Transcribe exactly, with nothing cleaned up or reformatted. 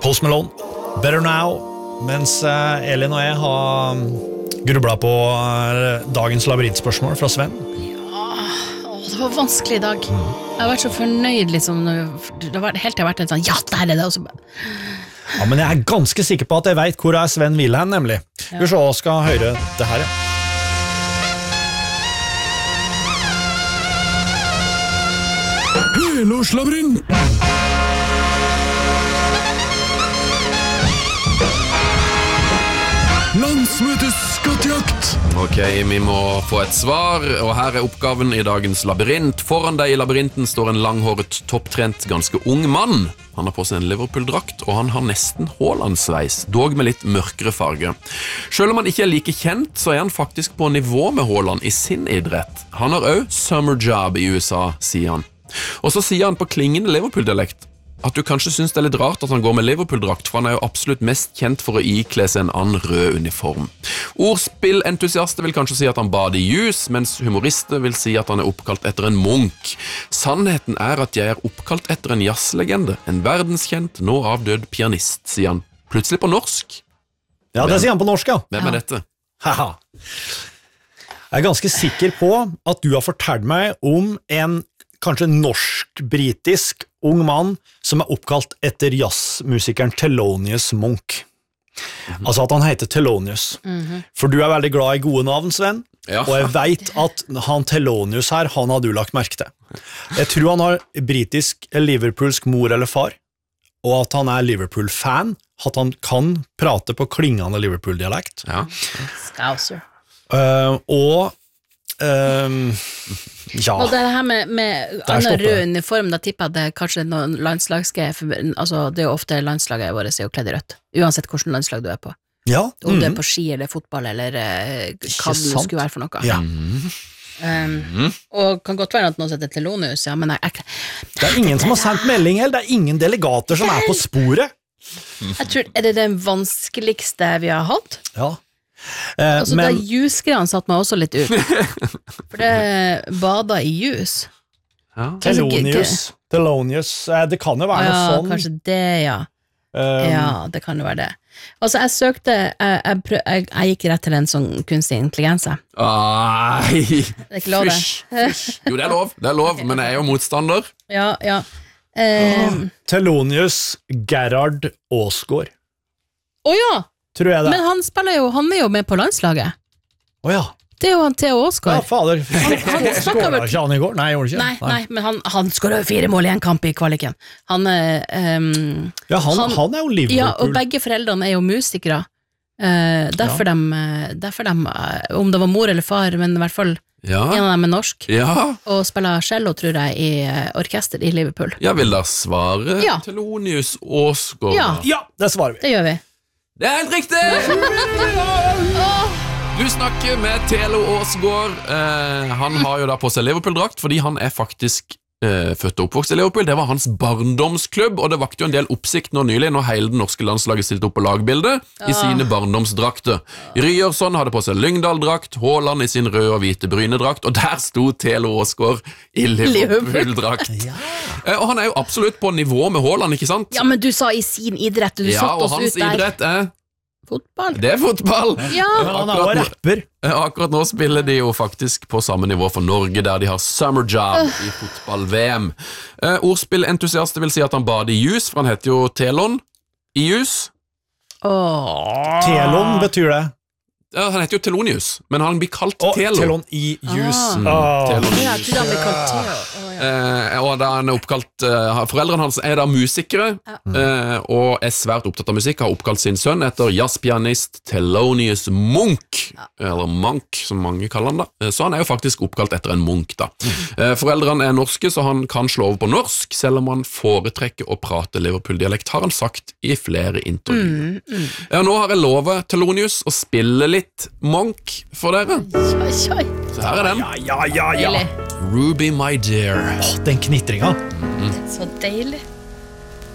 Post Malone, Better Now, mens Elin og jeg har grublet på dagens labyrintspørsmål fra Sven. Ja, å, det var vanskelig i dag. Mm. Jeg har vært så fornøyd, liksom, det har vært, helt til jeg har vært en sånn, ja, der er det, og så bare... Ja, men jeg er ganske sikker på at jeg vet hvor er Sven Wilhelm, nemlig. Ja. Vi skal høre det her, ja. Helårslabyrint! Landsmøtes skattjakt! Ok, vi må få et svar, og her er oppgaven i dagens labyrint. Foran deg i labyrinten står en langhåret, topptrent, ganske ung mann. Han har på seg en Liverpool-drakt, og han har nesten Haaland-sveis, dog med litt mørkere farge. Selv om han ikke er like kjent, så er han faktisk på nivå med Haaland i sin idrett. Han har også summer job i U S A, sier han. Og så sier han på klingende Liverpool-dialekt at du kanskje synes det er litt rart at han går med Liverpool-drakt, for han er jo absolutt mest kjent for å ikle seg en annen rød uniform. Ordspillentusiaster vil kanskje si at han bader i juice, mens humorister vil si at han er oppkalt etter en munk. Sannheten er at jeg er oppkalt etter en jazzlegende, en verdenskjent, nå avdød pianist, sier han. Plutselig på norsk. Ja, det sier han på norsk, ja. Hvem er dette? Haha. Jeg er ganske sikker på at du har fortalt meg om en kanskje norsk-britisk ung mann som er oppkalt etter jazzmusikeren Thelonious Monk. Mm-hmm. Altså at han heter Thelonious. Mm-hmm. For du er veldig glad i gode navn, Sven, ja. Og jeg vet at han Thelonious her, han har du lagt merke til. Jeg tror han har britisk eller liverpoolsk mor eller far, og at han er Liverpool-fan, at han kan prate på klingende Liverpool-dialekt. Ja. Scouser. Uh, og Um, ja. Og det her med, med annen rød uniform, da tipper jeg at det kanskje noen landslagsgreier, altså det er jo ofte landslaget vårt er jo kledd i rødt, uansett hvordan landslag du er på. Ja. Om mm. du er på ski eller fotball eller uh, hva det skulle være for noe. Ja. Um, mm. Og kan godt være at noen heter Thelonious, ja, men jeg, jeg, det er ingen som har sendt melding, eller det er ingen delegater som er på sporet. Jeg tror, er det den vanskeligste vi har hatt? Ja. Eh, altså men, det jusgreiene satt meg også litt ut. For det bada i jus. Ja. Thelonious. Thelonious. Det kan jo være ja, noe sånn. Kanskje det, ja. Um, ja, det kan jo være det. Altså, jeg søkte Jeg, jeg, prøv, jeg, jeg gikk rett til en sånn kunstig intelligens. Ai, det er ikke lov, det. Jo, det er lov, det er lov, okay. Men jeg er jo motstander. Ja, ja. Um, Thelonious Gerhard Aasgaard. Å oh, ja! Tror jeg det. Men han spiller jo, han er jo med på landslaget. Åja. Oh, ja. Det er jo han Theo Aasgaard. Ja, fader. Han, han skåret ikke han i går? Nei, gjorde ikke. Nei, nei, nei, men han, han skåret fire mål i en kamp i kvaliken. Han, um, ja, han, han, han er jo Liverpool. Ja, og begge foreldrene er jo musikere. Uh, derfor, ja. de, derfor de, om det var mor eller far, men i hvert fall ja. En av dem er norsk. Ja. Og spiller cello, tror jeg, i uh, orkester i Liverpool. Ja, vil da svare ja. Thelonious Aasgaard? Ja. Ja, det svarer vi. Det gjør vi. Det er helt riktig! Du snakker med Thelo Aasgaard. eh, Han har jo da på seg Liverpool-drakt fordi han er faktisk eh, født og oppvokst i Liverpool. Det var hans barndomsklubb, og det vakte jo en del oppsikt nå nylig når hele det norske landslaget stilte opp på lagbildet i sine barndomsdrakter. Ryerson hadde på seg Lyngdal-drakt, Haaland i sin røde og hvite brynedrakt, og der sto Thelo Aasgaard i Liverpool-drakt. Ja. eh, Og han er jo absolutt på nivå med Haaland, ikke sant? Ja, men du sa i sin idrett, du ja, satt oss ut der. Ja, og hans idrett er fotball. Det er fotball. Ja. Han er jo rapper. Akkurat nå spiller de jo faktisk på samme nivå for Norge, der de har summer job uh. i fotball-V M. Uh, Ordspillentusiaster vil si at han bader i juice, for han heter jo Telon i juice. Oh. Telon betyr det? Ja, han heter jo Thelonious, men han blir kalt oh, Telon. Telon i juice. Ah. Oh. Telon i ja, jeg tror han blir kalt Theo. Oh, ja. eh, og da han er oppkalt eh, foreldrene hans er da musikere ja. eh, og er svært opptatt av musikk, har oppkalt sin sønn etter jazzpianist Thelonious Monk ja. eller Monk som mange kaller han da, så han er jo faktisk oppkalt etter en munk da. mm. eh, foreldrene er norske, så han kan slå over på norsk selv om han foretrekker å prate Liverpool-dialekt, har han sagt i flere intervjuer. mm, mm. ja, nå har jeg lovet Thelonious å spille litt Monk for dere. Kjøy, kjøy. Så her er den. Ja, ja, ja, ja. Ruby, my dear. Åh, den knitringa. Mm. Så deilig.